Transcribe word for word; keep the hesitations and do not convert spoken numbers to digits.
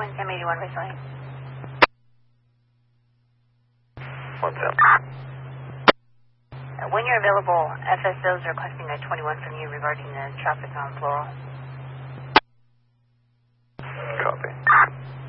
M eighty-one recently. What's up? Uh, when you're available, F S Os are requesting a twenty-one from you regarding the traffic on Floral. Copy.